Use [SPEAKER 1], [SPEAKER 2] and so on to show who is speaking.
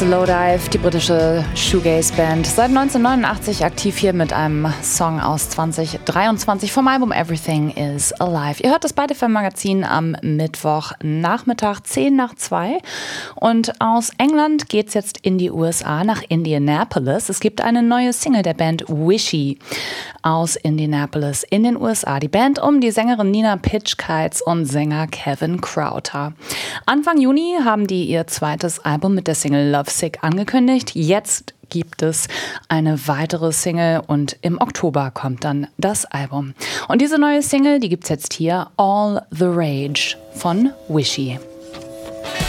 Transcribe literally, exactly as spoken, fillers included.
[SPEAKER 1] Slowdive, die britische Shoegaze-Band, seit neunzehnhundertneunundachtzig aktiv hier mit einem Song aus zwanzig dreiundzwanzig vom Album Everything is Alive. Ihr hört das bei F M Magazin am Mittwochnachmittag, zehn nach zwei. Und aus England geht's jetzt in die U S A, nach Indianapolis. Es gibt eine neue Single der Band Wishy aus Indianapolis in den U S A. Die Band um die Sängerin Nina Pitchkites und Sänger Kevin Crowther. Anfang Juni haben die ihr zweites Album mit der Single Love Sick angekündigt. Jetzt gibt es eine weitere Single und im Oktober kommt dann das Album. Und diese neue Single, die gibt's jetzt hier, All the Rage von Wishy.